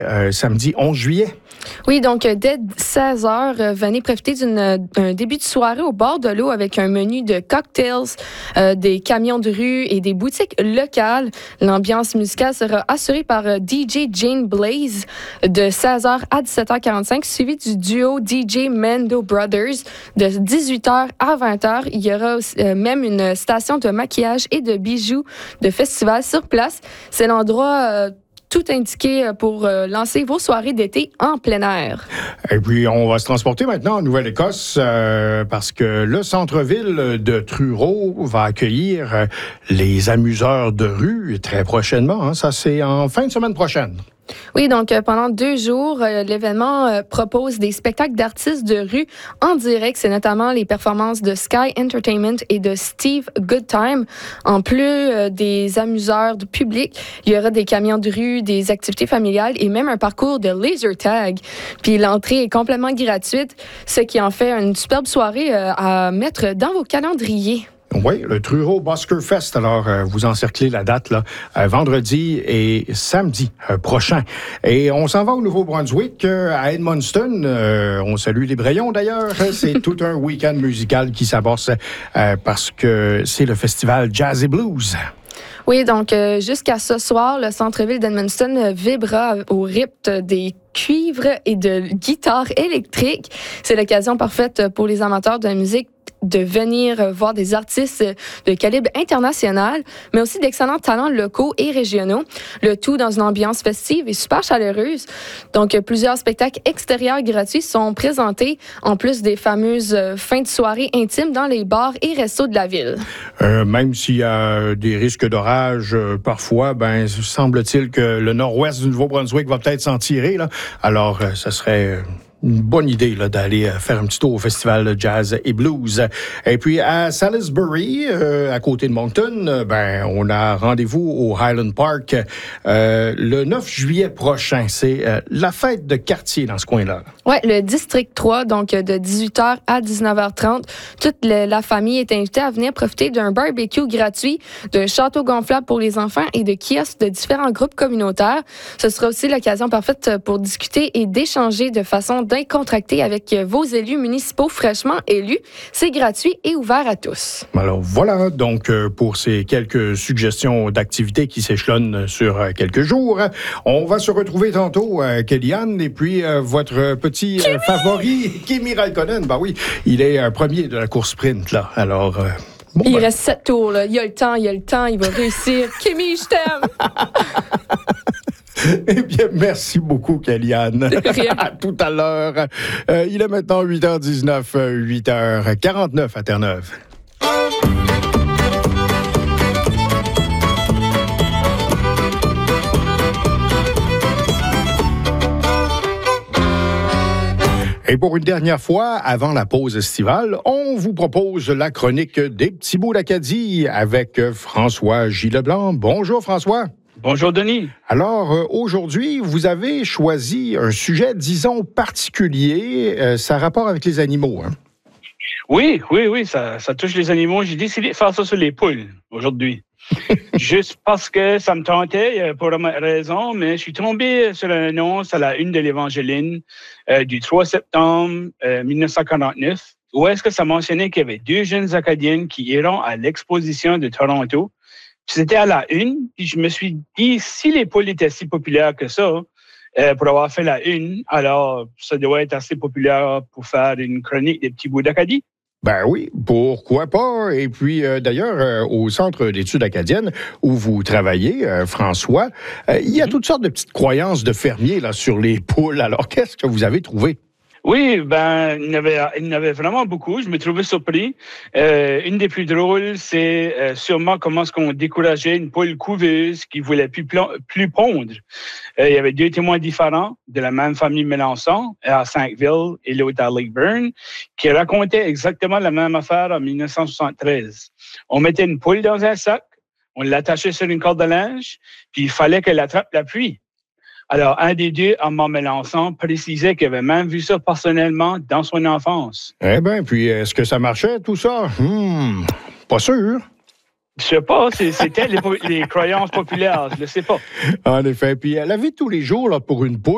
samedi 11 juillet. Oui, donc dès 16h, venez profiter d'un début de soirée au bord de l'eau avec un menu de cocktails, des camions de rue et des boutiques locales. L'ambiance musicale sera assurée par DJ Jane Blaze de 16h à 17h45, suivi du duo DJ Mendo Brothers de 18h à 20h. Il y aura aussi, même une station de maquillage et de bijoux de festival sur place. C'est l'endroit tout indiqué pour lancer vos soirées d'été en plein air. Et puis, on va se transporter maintenant en Nouvelle-Écosse parce que le centre-ville de Truro va accueillir les amuseurs de rue très prochainement. Hein. Ça, c'est en fin de semaine prochaine. Oui, donc pendant 2 jours, l'événement propose des spectacles d'artistes de rue en direct. C'est notamment les performances de Sky Entertainment et de Steve Goodtime. En plus des amuseurs du public, il y aura des camions de rue, des activités familiales et même un parcours de laser tag. Puis l'entrée est complètement gratuite, ce qui en fait une superbe soirée à mettre dans vos calendriers. Oui, le Truro Busker Fest. Alors, vous encerclez la date là, vendredi et samedi prochain. Et on s'en va au Nouveau-Brunswick, à Edmundston. On salue les Brayons d'ailleurs. C'est tout un week-end musical qui s'amorce parce que c'est le festival Jazz et Blues. Oui, donc jusqu'à ce soir, le centre-ville d'Edmundston vibrera au rythme des cuivres et de guitares électriques. C'est l'occasion parfaite pour les amateurs de la musique de venir voir des artistes de calibre international, mais aussi d'excellents talents locaux et régionaux. Le tout dans une ambiance festive et super chaleureuse. Donc, plusieurs spectacles extérieurs gratuits sont présentés, en plus des fameuses fins de soirée intimes dans les bars et restos de la ville. Même s'il y a des risques d'orage parfois, ben semble-t-il que le nord-ouest du Nouveau-Brunswick va peut-être s'en tirer. Là. Alors, ce serait une bonne idée là, d'aller faire un petit tour au Festival de Jazz et Blues. Et puis à Salisbury, à côté de Moncton, ben on a rendez-vous au Highland Park le 9 juillet prochain. C'est la fête de quartier dans ce coin-là. Oui, le District 3, donc de 18h à 19h30. Toute la famille est invitée à venir profiter d'un barbecue gratuit, d'un château gonflable pour les enfants et de kiosques de différents groupes communautaires. Ce sera aussi l'occasion parfaite pour discuter et d'échanger de façon décontractée avec vos élus municipaux fraîchement élus. C'est gratuit et ouvert à tous. Alors voilà, donc pour ces quelques suggestions d'activités qui s'échelonnent sur quelques jours, on va se retrouver tantôt, Kellyanne, et puis votre petit favori, Kimi Raikkonen. Ben oui, il est premier de la course sprint, là. Alors... bon, il reste 7 tours, là. Il a le temps, il va réussir. Kimi, je t'aime! Eh bien, merci beaucoup, Kellyanne. À tout à l'heure. Il est maintenant 8h19, 8h49 à Terre-Neuve. Et pour une dernière fois, avant la pause estivale, on vous propose la chronique des petits bouts d'Acadie avec François Gilleblanc. Bonjour, François. Bonjour, Denis. Alors, aujourd'hui, vous avez choisi un sujet, disons, particulier. Ça a rapport avec les animaux, hein? Oui, ça touche les animaux. J'ai décidé de faire ça sur les poules aujourd'hui. Juste parce que ça me tentait, pour une raison, mais je suis tombé sur une annonce à la une de l'Évangéline du 3 septembre 1949, où est-ce que ça mentionnait qu'il y avait 2 jeunes Acadiennes qui iront à l'exposition de Toronto. C'était à la une, puis je me suis dit, si les poules étaient si populaires que ça, pour avoir fait la une, alors ça doit être assez populaire pour faire une chronique des petits bouts d'Acadie. Ben oui, pourquoi pas? Et puis, d'ailleurs, au Centre d'études acadiennes où vous travaillez, François, il y a toutes sortes de petites croyances de fermiers là sur les poules. Alors, qu'est-ce que vous avez trouvé? Oui, ben, il y en avait vraiment beaucoup. Je me trouvais surpris. Une des plus drôles, c'est sûrement comment est-ce qu'on décourageait une poule couveuse qui voulait plus pondre. Il y avait 2 témoins différents de la même famille Mélenchon à Sackville et l'autre à Lakeburn qui racontaient exactement la même affaire en 1973. On mettait une poule dans un sac, on l'attachait sur une corde de linge, puis il fallait qu'elle attrape la pluie. Alors, un des 2, Armand Mélenchon, précisait qu'il avait même vu ça personnellement dans son enfance. Eh bien, puis est-ce que ça marchait, tout ça? Pas sûr. Je sais pas, c'était les croyances populaires, je ne sais pas. En effet, puis la vie de tous les jours, là, pour une poule,